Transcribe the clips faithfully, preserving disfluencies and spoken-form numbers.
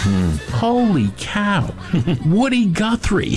Holy cow. Woody Guthrie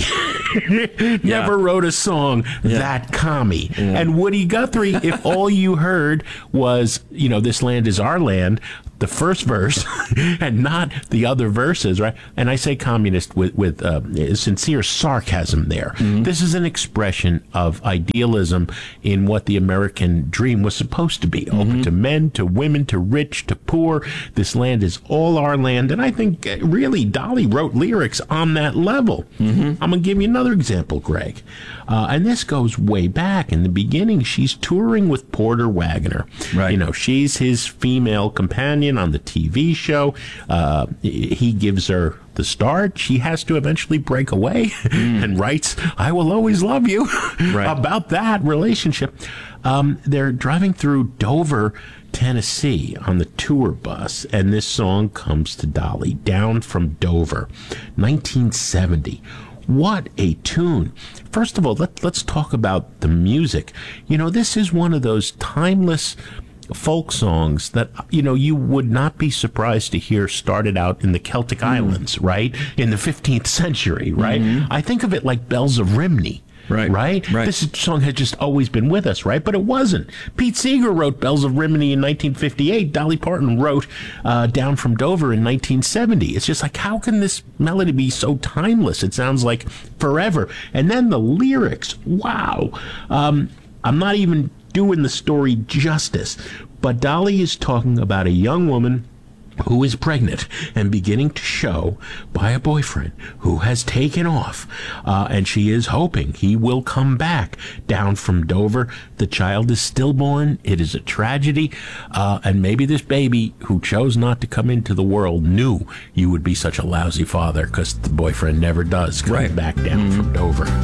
never Yeah. wrote a song Yeah. that commie. And Woody Guthrie, if all you heard was, you know, this land is our land, the first verse and not the other verses, right? And I say communist with, with uh, sincere sarcasm there. Mm-hmm. This is an expression of idealism in what the American dream was supposed to be. Mm-hmm. Open to men, to women, to rich, to poor. This land is all our land. And I think uh, really Dolly wrote lyrics on that level. Mm-hmm. I'm going to give you another example, Greg. Uh, and this goes way back. In the beginning, she's touring with Porter Wagoner. Right. You know, she's his female companion on the T V show. Uh, he gives her the start. She has to eventually break away mm. and writes, I will always love you Right. about that relationship. Um, they're driving through Dover, Tennessee on the tour bus, and this song comes to Dolly, Down from Dover, nineteen seventy. What a tune. First of all, let, let's talk about the music. You know, this is one of those timeless folk songs that, you know, you would not be surprised to hear started out in the Celtic mm. Islands, right? In the fifteenth century, right? Mm-hmm. I think of it like Bells of Rhymney. Right. Right? Right. This song had just always been with us, right? But it wasn't. Pete Seeger wrote Bells of Rhymney in nineteen fifty-eight. Dolly Parton wrote uh, Down from Dover in nineteen seventy. It's just like, how can this melody be so timeless? It sounds like forever. And then the lyrics, wow. Um, I'm not even doing the story justice, but Dolly is talking about a young woman who is pregnant and beginning to show by a boyfriend who has taken off, uh, and she is hoping he will come back down from Dover. The child is stillborn. It is a tragedy, uh, and maybe this baby who chose not to come into the world knew you would be such a lousy father, because the boyfriend never does come Right. back down mm-hmm. from Dover.